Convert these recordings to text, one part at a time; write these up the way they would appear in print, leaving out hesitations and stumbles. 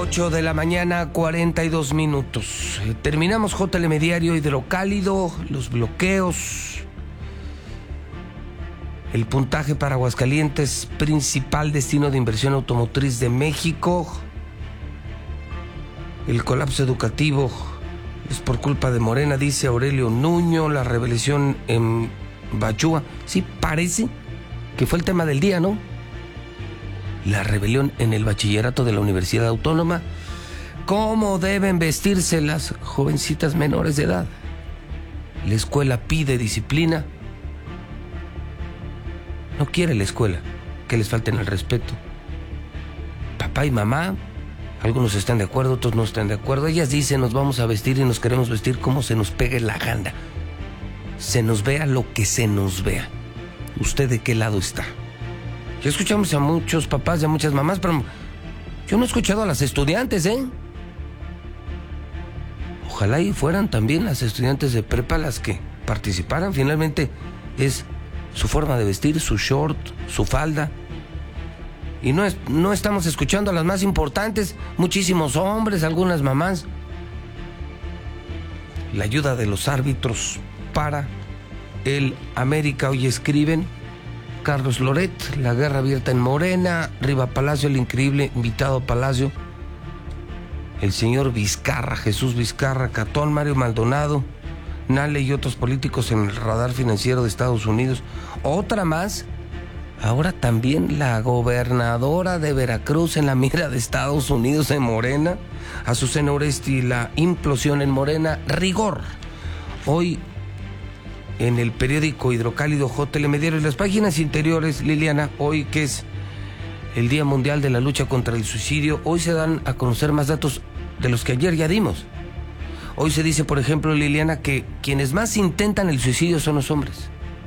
8 de la mañana, 42 minutos. Terminamos JLM Diario, hidrocálido, los bloqueos. El puntaje para Aguascalientes, principal destino de inversión automotriz de México. El colapso educativo es por culpa de Morena, dice Aurelio Nuño. La rebelión en Bachúa. Sí, parece que fue el tema del día, ¿no? La rebelión en el bachillerato de la Universidad Autónoma. ¿Cómo deben vestirse las jovencitas menores de edad? La escuela pide disciplina. No quiere la escuela que les falten el respeto. Papá y mamá, algunos están de acuerdo, otros no están de acuerdo. Ellas dicen, nos vamos a vestir y nos queremos vestir como se nos pegue la gana. Se nos vea lo que se nos vea. ¿Usted de qué lado está? Ya escuchamos a muchos papás y a muchas mamás, pero yo no he escuchado a las estudiantes, ¿eh? Ojalá y fueran también las estudiantes de prepa las que participaran. Finalmente es su forma de vestir, su short, su falda. Y no estamos escuchando a las más importantes, muchísimos hombres, algunas mamás. La ayuda de los árbitros para el América. Hoy escriben Carlos Loret, la guerra abierta en Morena, Riva Palacio, el increíble invitado a Palacio, el señor Vizcarra, Jesús Vizcarra, Catón, Mario Maldonado, Nale y otros políticos en el radar financiero de Estados Unidos. Otra más, ahora también la gobernadora de Veracruz en la mira de Estados Unidos en Morena, Azucena Oresti, la implosión en Morena, rigor. Hoy en el periódico Hidrocálido JLM Diario y las páginas interiores, Liliana, hoy que es el Día Mundial de la Lucha contra el Suicidio, hoy se dan a conocer más datos de los que ayer ya dimos. Hoy se dice, por ejemplo, Liliana, que quienes más intentan el suicidio son los hombres.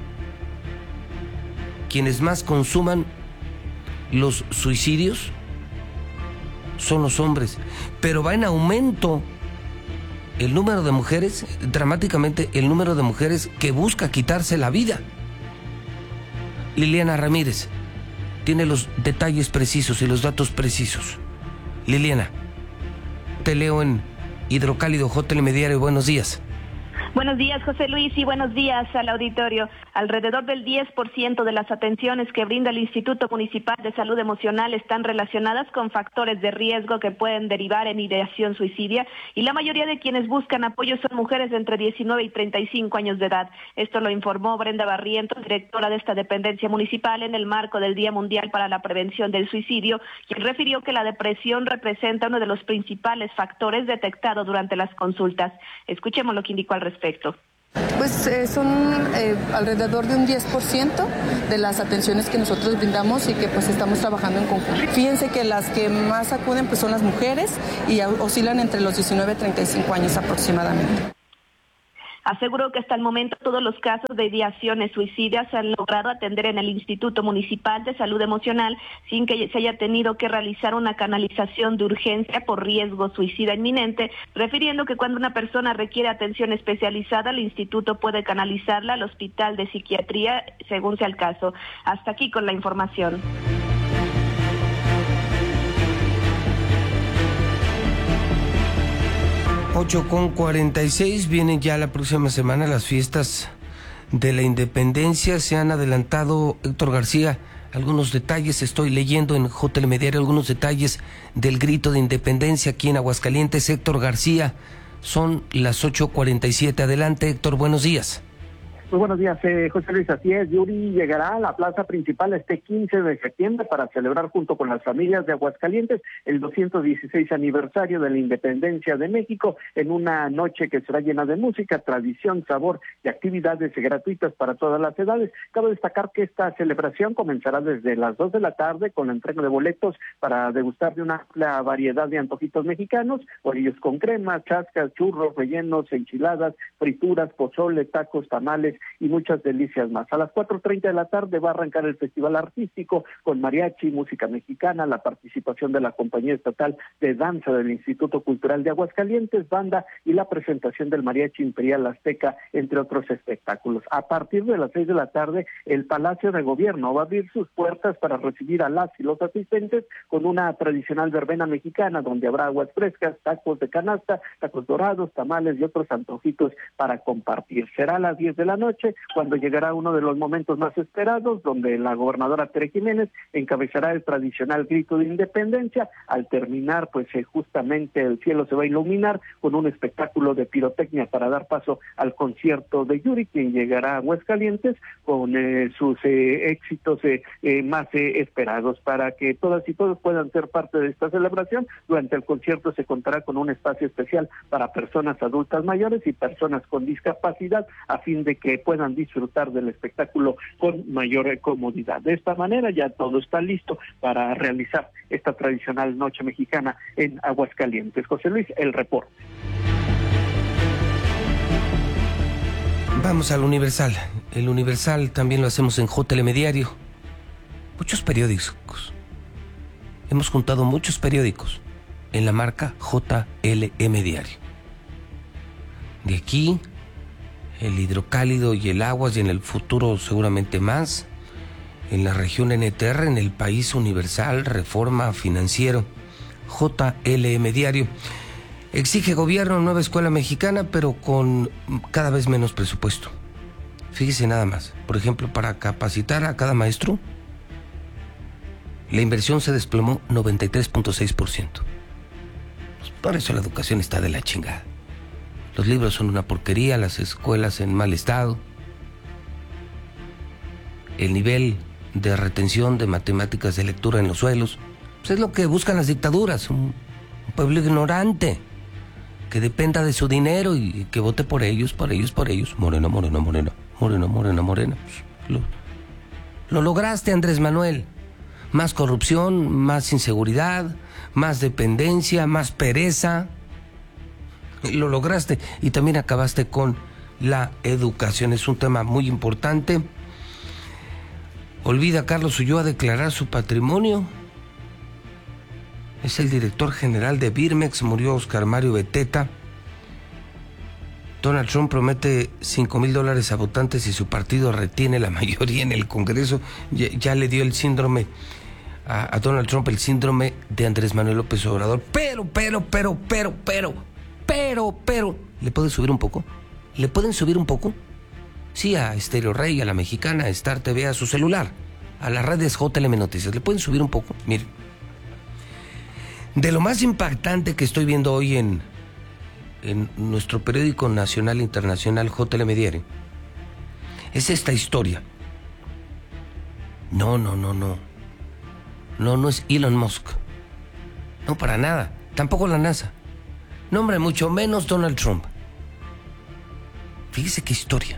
Quienes más consuman los suicidios son los hombres. Pero va en aumento el número de mujeres, dramáticamente el número de mujeres que busca quitarse la vida. Liliana Ramírez tiene los detalles precisos y los datos precisos. Liliana, te leo en Hidrocálido JLM Diario. Buenos días. Buenos días, José Luis, y buenos días al auditorio. Alrededor del 10% de las atenciones que brinda el Instituto Municipal de Salud Emocional están relacionadas con factores de riesgo que pueden derivar en ideación suicidia, y la mayoría de quienes buscan apoyo son mujeres de entre 19 y 35 años de edad. Esto lo informó Brenda Barrientos, directora de esta dependencia municipal, en el marco del Día Mundial para la Prevención del Suicidio, quien refirió que la depresión representa uno de los principales factores detectados durante las consultas. Escuchemos lo que indicó al respecto. Pues son alrededor de un 10% de las atenciones que nosotros brindamos y que pues estamos trabajando en conjunto. Fíjense que las que más acuden pues son las mujeres y oscilan entre los 19 y 35 años aproximadamente. Aseguró que hasta el momento todos los casos de ideaciones suicidas se han logrado atender en el Instituto Municipal de Salud Emocional sin que se haya tenido que realizar una canalización de urgencia por riesgo suicida inminente, refiriendo que cuando una persona requiere atención especializada, el instituto puede canalizarla al Hospital de Psiquiatría según sea el caso. Hasta aquí con la información. 8:46, vienen ya la próxima semana las fiestas de la Independencia. Se han adelantado, Héctor García, algunos detalles. Estoy leyendo en JLM Diario algunos detalles del grito de independencia aquí en Aguascalientes. Héctor García, son las 8:47. Adelante, Héctor, buenos días. Muy buenos días, José Luis. Así es, Yuri llegará a la plaza principal este 15 de septiembre para celebrar junto con las familias de Aguascalientes el 216 aniversario de la Independencia de México, en una noche que será llena de música, tradición, sabor y actividades gratuitas para todas las edades. Cabe destacar que esta celebración comenzará desde las 2 de la tarde con la entrega de boletos para degustar de una amplia variedad de antojitos mexicanos, bolillos con crema, chascas, churros, rellenos, enchiladas, frituras, pozole, tacos, tamales y muchas delicias más. A las 4:30 de la tarde va a arrancar el Festival Artístico con mariachi, música mexicana, la participación de la Compañía Estatal de Danza del Instituto Cultural de Aguascalientes, banda y la presentación del Mariachi Imperial Azteca, entre otros espectáculos. A partir de las 6 de la tarde, el Palacio de Gobierno va a abrir sus puertas para recibir a las y los asistentes con una tradicional verbena mexicana, donde habrá aguas frescas, tacos de canasta, tacos dorados, tamales y otros antojitos para compartir. Será a las 10 de la noche cuando llegará uno de los momentos más esperados, donde la gobernadora Tere Jiménez encabezará el tradicional grito de independencia. Al terminar, pues justamente el cielo se va a iluminar con un espectáculo de pirotecnia para dar paso al concierto de Yuri, quien llegará a Aguascalientes con sus éxitos más esperados. Para que todas y todos puedan ser parte de esta celebración, durante el concierto se contará con un espacio especial para personas adultas mayores y personas con discapacidad, a fin de que puedan disfrutar del espectáculo con mayor comodidad. De esta manera ya todo está listo para realizar esta tradicional noche mexicana en Aguascalientes. José Luis, el reporte. Vamos al Universal. El Universal también lo hacemos en JLM Diario. Muchos periódicos. Hemos juntado muchos periódicos en la marca JLM Diario. De aquí, el Hidrocálido y el Aguas, y en el futuro seguramente más. En la región NTR, en el País, Universal, Reforma, Financiero, JLM Diario. Exige gobierno nueva escuela mexicana, pero con cada vez menos presupuesto. Fíjese nada más. Por ejemplo, para capacitar a cada maestro, la inversión se desplomó 93.6%. Por eso la educación está de la chingada. Los libros son una porquería, las escuelas en mal estado. El nivel de retención de matemáticas, de lectura en los suelos, pues es lo que buscan las dictaduras, un pueblo ignorante que dependa de su dinero y que vote por ellos. Morena. Pues, lo lograste, Andrés Manuel. Más corrupción, más inseguridad, más dependencia, más pereza. Lo lograste. Y también acabaste con la educación. Es un tema muy importante. Olvida Carlos Ulloa declarar su patrimonio. Es el director general de Birmex. Murió Oscar Mario Beteta. Donald Trump promete $5,000 a votantes y su partido retiene la mayoría en el Congreso. Ya le dio el síndrome a Donald Trump, el síndrome de Andrés Manuel López Obrador. Pero. ¿Le pueden subir un poco? ¿Le pueden subir un poco? Sí, a Estéreo Rey, a La Mexicana, a Star TV, a su celular, a las redes JLM Noticias. ¿Le pueden subir un poco? Miren. De lo más impactante que estoy viendo hoy en nuestro periódico nacional e internacional JLM Diario es esta historia. No es Elon Musk. No, para nada. Tampoco la NASA. No, hombre, mucho menos Donald Trump. Fíjese qué historia.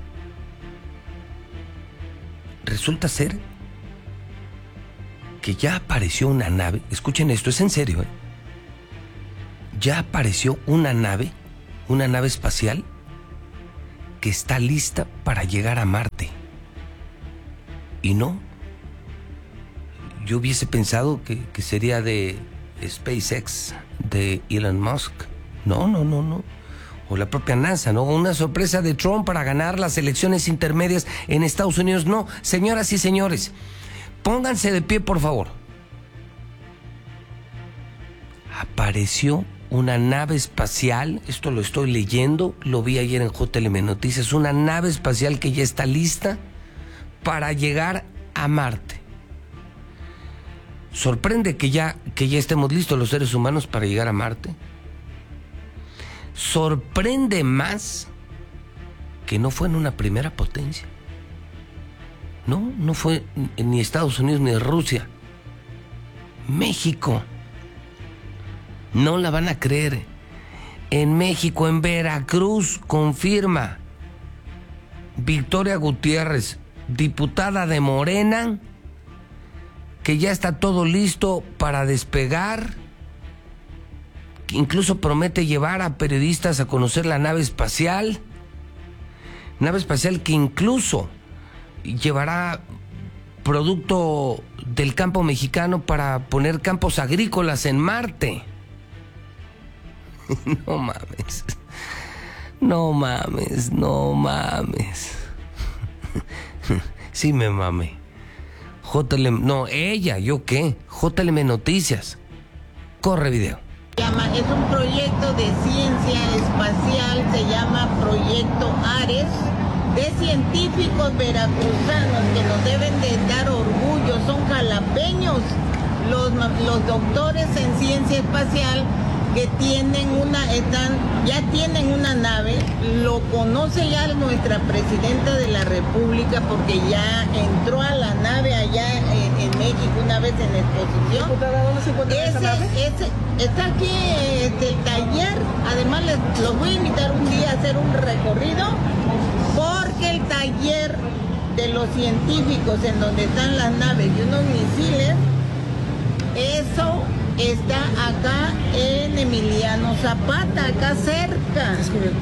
Resulta ser que ya apareció una nave. Escuchen esto, es en serio, Ya apareció una nave espacial que está lista para llegar a Marte. Y no, yo hubiese pensado que sería de SpaceX, de Elon Musk. No. O la propia NASA, ¿no? Una sorpresa de Trump para ganar las elecciones intermedias en Estados Unidos. No, señoras y señores, pónganse de pie, por favor. Apareció una nave espacial, esto lo estoy leyendo, lo vi ayer en JLM Noticias, una nave espacial que ya está lista para llegar a Marte. Sorprende que ya estemos listos los seres humanos para llegar a Marte. Sorprende más que no fue en una primera potencia. No fue ni Estados Unidos ni Rusia. México. No la van a creer. En México, en Veracruz, confirma Victoria Gutiérrez, diputada de Morena, que ya está todo listo para despegar. Incluso promete llevar a periodistas a conocer la nave espacial. nave espacial que incluso llevará producto del campo mexicano para poner campos agrícolas en Marte. No mames. No mames, no mames. Sí me mame. JLM, no, ella, ¿yo qué? JLM Noticias. Corre video. Es un proyecto de ciencia espacial, se llama Proyecto Ares, de científicos veracruzanos que nos deben de dar orgullo, son jalapeños, los doctores en ciencia espacial que ya tienen una nave, lo conoce ya nuestra presidenta de la República porque ya entró a la nave allá en México una vez en exposición. Diputada, ¿dónde se encuentra esa nave? Está aquí el taller, además los voy a invitar un día a hacer un recorrido porque el taller de los científicos en donde están las naves y unos misiles, eso está acá en Emiliano Zapata, acá cerca.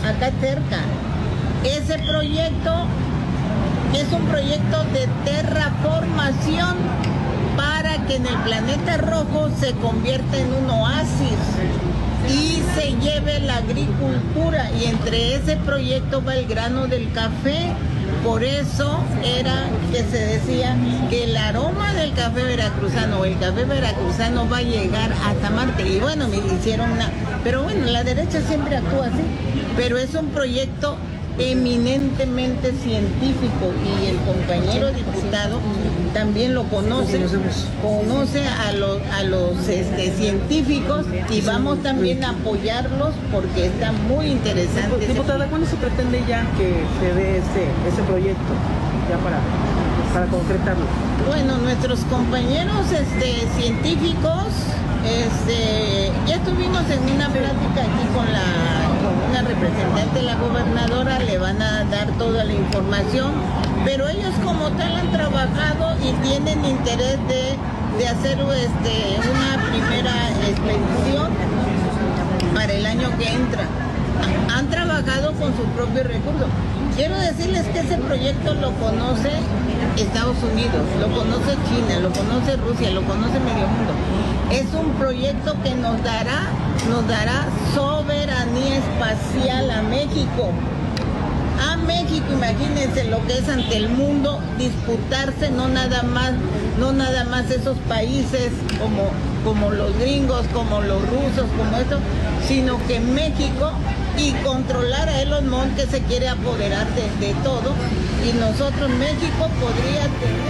Ese proyecto es un proyecto de terraformación para que en el planeta rojo se convierta en un oasis y se lleve la agricultura, y entre ese proyecto va el grano del café. Por eso era que se decía que el aroma del café veracruzano, el café veracruzano va a llegar hasta Marte. Y bueno, me hicieron pero bueno, la derecha siempre actúa así. Pero es un proyecto eminentemente científico y el compañero diputado también lo conoce a los científicos, y vamos también a apoyarlos porque está muy interesante. Diputada, ¿cuándo se pretende ya que se dé ese proyecto ya para concretarlo? Bueno, nuestros compañeros científicos ya estuvimos en una plática aquí con una representante de la gobernadora, le van a dar toda la información, pero ellos como tal han trabajado y tienen interés de hacer una primera expedición para el año que entra. Han trabajado con sus propios recursos. Quiero decirles que ese proyecto lo conoce Estados Unidos, lo conoce China, lo conoce Rusia, lo conoce medio mundo. Es un proyecto que nos dará soberanía espacial a México. A México, imagínense lo que es ante el mundo disputarse, no nada más esos países como los gringos, como los rusos, como eso, sino que México, y controlar a Elon Musk, que se quiere apoderar de todo, y nosotros, México podría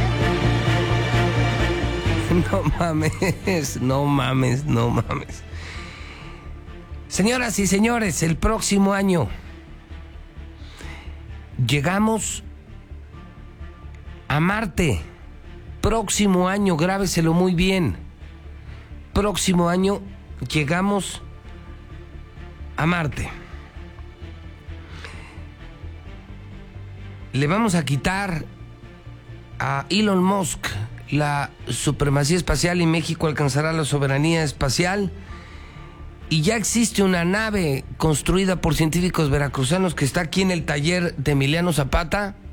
tener... No mames. Señoras y señores, el próximo año llegamos a Marte. Próximo año, grábeselo muy bien. Próximo año llegamos a Marte. Le vamos a quitar a Elon Musk la supremacía espacial y México alcanzará la soberanía espacial. Y ya existe una nave construida por científicos veracruzanos que está aquí en el taller de Emiliano Zapata,